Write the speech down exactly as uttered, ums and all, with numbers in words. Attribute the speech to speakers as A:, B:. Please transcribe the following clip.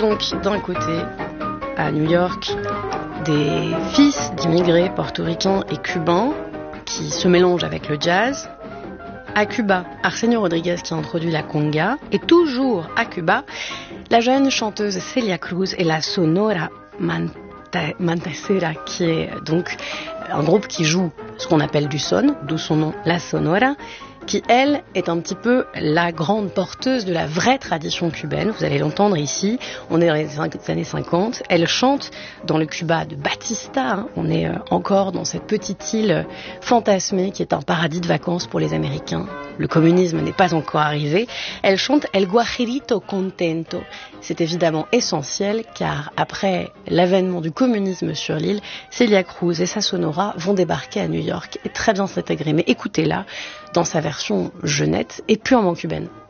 A: donc d'un côté, à New York, des fils d'immigrés portoricains et cubains qui se mélangent avec le jazz. À Cuba, Arsenio Rodriguez qui a introduit la conga. Et toujours à Cuba, la jeune chanteuse Celia Cruz et la Sonora Matancera, qui est donc un groupe qui joue ce qu'on appelle du son, d'où son nom, la Sonora, qui, elle, est un petit peu la grande porteuse de la vraie tradition cubaine. Vous allez l'entendre ici. On est dans les années cinquante. Elle chante dans le Cuba de Batista. Hein. On est encore dans cette petite île fantasmée qui est un paradis de vacances pour les Américains. Le communisme n'est pas encore arrivé. Elle chante El Guajirito Contento. C'est évidemment essentiel car après l'avènement du communisme sur l'île, Celia Cruz et sa Sonora vont débarquer à New York et très bien s'intégrer. Mais écoutez-la dans sa version jeunette et purement cubaine.